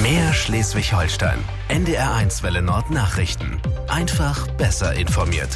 Mehr Schleswig-Holstein. NDR1 Welle Nord Nachrichten. Einfach besser informiert.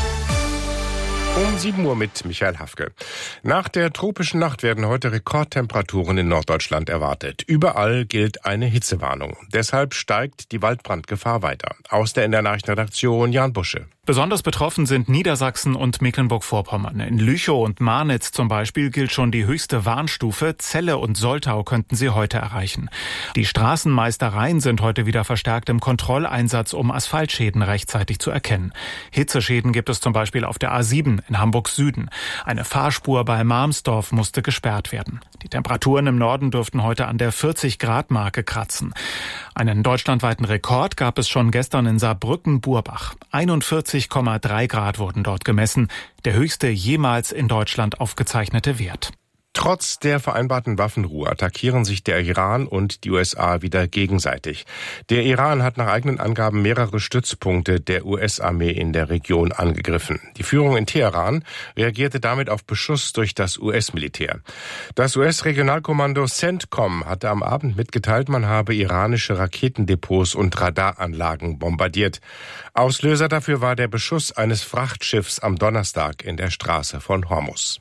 Um 7 Uhr mit Michael Hafke. Nach der tropischen Nacht werden heute Rekordtemperaturen in Norddeutschland erwartet. Überall gilt eine Hitzewarnung. Deshalb steigt die Waldbrandgefahr weiter. Aus der NDR-Nachrichtenredaktion Jan Busche. Besonders betroffen sind Niedersachsen und Mecklenburg-Vorpommern. In Lüchow und Marnitz zum Beispiel gilt schon die höchste Warnstufe. Celle und Soltau könnten sie heute erreichen. Die Straßenmeistereien sind heute wieder verstärkt im Kontrolleinsatz, um Asphaltschäden rechtzeitig zu erkennen. Hitzeschäden gibt es zum Beispiel auf der A7 in Hamburg-Süden. Eine Fahrspur bei Marmsdorf musste gesperrt werden. Die Temperaturen im Norden dürften heute an der 40-Grad-Marke kratzen. Einen deutschlandweiten Rekord gab es schon gestern in Saarbrücken-Burbach. 41,3 Grad wurden dort gemessen, der höchste jemals in Deutschland aufgezeichnete Wert. Trotz der vereinbarten Waffenruhe attackieren sich der Iran und die USA wieder gegenseitig. Der Iran hat nach eigenen Angaben mehrere Stützpunkte der US-Armee in der Region angegriffen. Die Führung in Teheran reagierte damit auf Beschuss durch das US-Militär. Das US-Regionalkommando CENTCOM hatte am Abend mitgeteilt, man habe iranische Raketendepots und Radaranlagen bombardiert. Auslöser dafür war der Beschuss eines Frachtschiffs am Donnerstag in der Straße von Hormuz.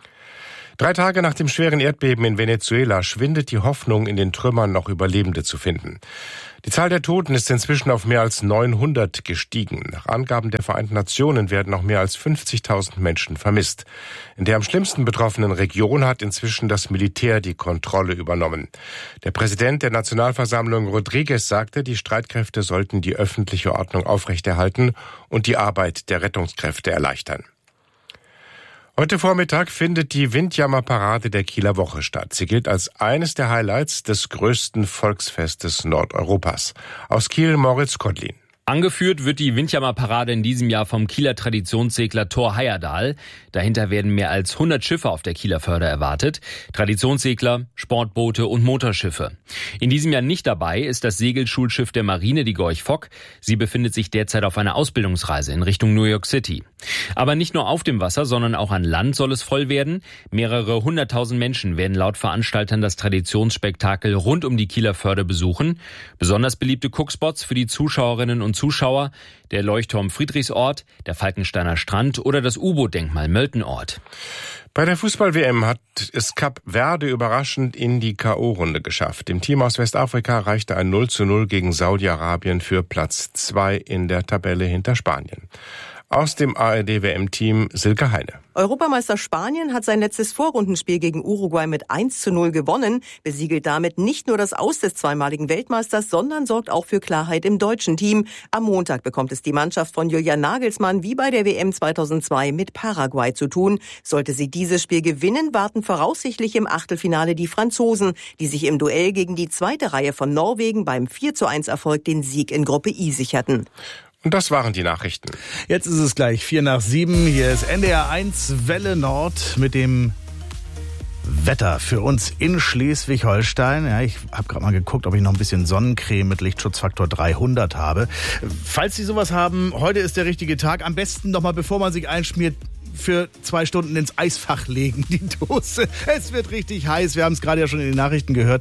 3 Tage nach dem schweren Erdbeben in Venezuela schwindet die Hoffnung, in den Trümmern noch Überlebende zu finden. Die Zahl der Toten ist inzwischen auf mehr als 900 gestiegen. Nach Angaben der Vereinten Nationen werden noch mehr als 50.000 Menschen vermisst. In der am schlimmsten betroffenen Region hat inzwischen das Militär die Kontrolle übernommen. Der Präsident der Nationalversammlung Rodriguez sagte, die Streitkräfte sollten die öffentliche Ordnung aufrechterhalten und die Arbeit der Rettungskräfte erleichtern. Heute Vormittag findet die Windjammerparade der Kieler Woche statt. Sie gilt als eines der Highlights des größten Volksfestes Nordeuropas. Aus Kiel Moritz Kotlin. Angeführt wird die Windjammerparade in diesem Jahr vom Kieler Traditionssegler Thor Heyerdahl. Dahinter werden mehr als 100 Schiffe auf der Kieler Förde erwartet. Traditionssegler, Sportboote und Motorschiffe. In diesem Jahr nicht dabei ist das Segelschulschiff der Marine, die Gorch Fock. Sie befindet sich derzeit auf einer Ausbildungsreise in Richtung New York City. Aber nicht nur auf dem Wasser, sondern auch an Land soll es voll werden. Mehrere 100.000 Menschen werden laut Veranstaltern das Traditionsspektakel rund um die Kieler Förde besuchen. Besonders beliebte Guckspots für die Zuschauerinnen und Zuschauer, der Leuchtturm Friedrichsort, der Falkensteiner Strand oder das U-Boot-Denkmal Möltenort. Bei der Fußball-WM hat es Kap Verde überraschend in die K.O.-Runde geschafft. Dem Team aus Westafrika reichte ein 0:0 gegen Saudi-Arabien für Platz 2 in der Tabelle hinter Spanien. Aus dem ARD-WM-Team Silke Heine. Europameister Spanien hat sein letztes Vorrundenspiel gegen Uruguay mit 1:0 gewonnen, besiegelt damit nicht nur das Aus des zweimaligen Weltmeisters, sondern sorgt auch für Klarheit im deutschen Team. Am Montag bekommt es die Mannschaft von Julian Nagelsmann wie bei der WM 2002 mit Paraguay zu tun. Sollte sie dieses Spiel gewinnen, warten voraussichtlich im Achtelfinale die Franzosen, die sich im Duell gegen die zweite Reihe von Norwegen beim 4:1 Erfolg den Sieg in Gruppe I sicherten. Und das waren die Nachrichten. Jetzt ist es gleich 6:45. Hier ist NDR1 Welle Nord mit dem Wetter für uns in Schleswig-Holstein. Ja, ich habe gerade mal geguckt, ob ich noch ein bisschen Sonnencreme mit Lichtschutzfaktor 300 habe. Falls Sie sowas haben, heute ist der richtige Tag. Am besten noch mal, bevor man sich einschmiert, für 2 Stunden ins Eisfach legen, die Dose. Es wird richtig heiß. Wir haben es gerade ja schon in den Nachrichten gehört.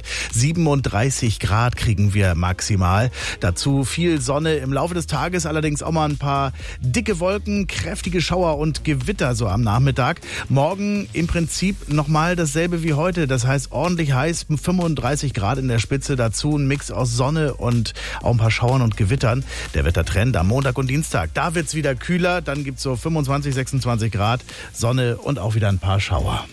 37 Grad kriegen wir maximal. Dazu viel Sonne im Laufe des Tages, allerdings auch mal ein paar dicke Wolken, kräftige Schauer und Gewitter so am Nachmittag. Morgen im Prinzip nochmal dasselbe wie heute. Das heißt ordentlich heiß, 35 Grad in der Spitze. Dazu ein Mix aus Sonne und auch ein paar Schauern und Gewittern. Der Wettertrend am Montag und Dienstag. Da wird's wieder kühler. Dann gibt's so 25, 26 Grad. Sonne und auch wieder ein paar Schauer.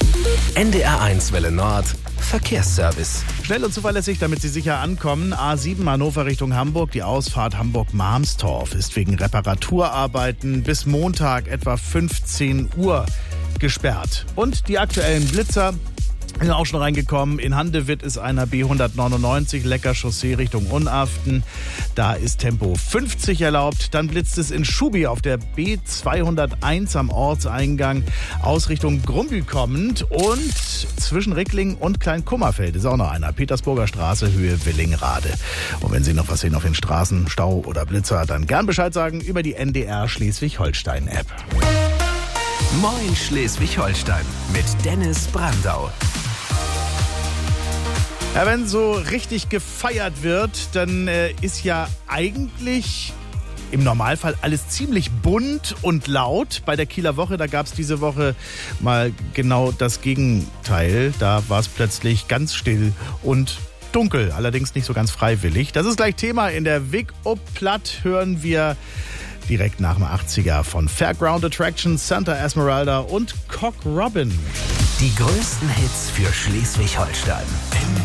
NDR1 Welle Nord Verkehrsservice. Schnell und zuverlässig, damit Sie sicher ankommen. A7 Hannover Richtung Hamburg. Die Ausfahrt Hamburg-Marmstorf ist wegen Reparaturarbeiten bis Montag etwa 15 Uhr gesperrt. Und die aktuellen Blitzer sind auch schon reingekommen. In Handewitt ist einer B199 Lecker Chaussee Richtung Unaften. Da ist Tempo 50 erlaubt. Dann blitzt es in Schubi auf der B201 am Ortseingang aus Richtung Grumbü kommend. Und zwischen Rickling und Kleinkummerfeld ist auch noch einer. Petersburger Straße, Höhe Willingrade. Und wenn Sie noch was sehen auf den Straßen, Stau oder Blitzer, dann gern Bescheid sagen über die NDR Schleswig-Holstein-App. Moin Schleswig-Holstein mit Dennis Brandau. Ja, wenn so richtig gefeiert wird, dann ist ja eigentlich im Normalfall alles ziemlich bunt und laut. Bei der Kieler Woche, da gab es diese Woche mal genau das Gegenteil. Da war es plötzlich ganz still und dunkel, allerdings nicht so ganz freiwillig. Das ist gleich Thema in der Wig op Platt. Hören wir direkt nach dem 80er von Fairground Attractions, Santa Esmeralda und Cock Robin. Die größten Hits für Schleswig-Holstein.